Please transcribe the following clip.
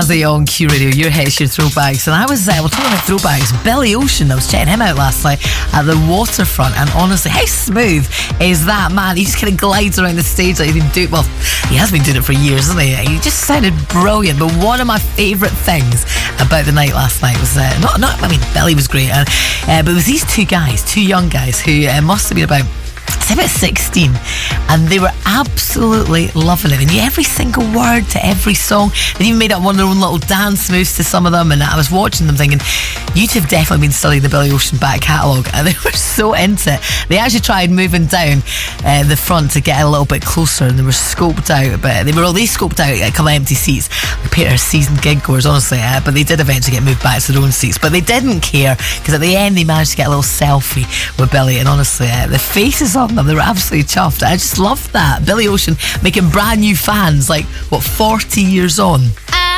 Jazzy on Q Radio, your hits, your throwbacks. And I was, we're talking about throwbacks. Billy Ocean, I was checking him out last night at the Waterfront, and honestly, how smooth is that man? He just kind of glides around the stage like he can do. Well, he has been doing it for years, hasn't he? He just sounded brilliant. But one of my favourite things about the night last night was I mean, Billy was great, but it was these two young guys who must have been about 16, and they were absolutely loving it. They knew every single word to every song. They even made up one of their own little dance moves to some of them, and I was watching them thinking, you two have definitely been studying the Billy Ocean back catalogue, and they were so into it. They actually tried moving down the front to get a little bit closer, and they were scoped out, but they scoped out a couple of empty seats. They paid our season gig goers, honestly, but they did eventually get moved back to their own seats, but they didn't care, because at the end they managed to get a little selfie with Billy, and honestly, the faces on them, they were absolutely chuffed. I just loved that. Billy Ocean making brand new fans, 40 years on.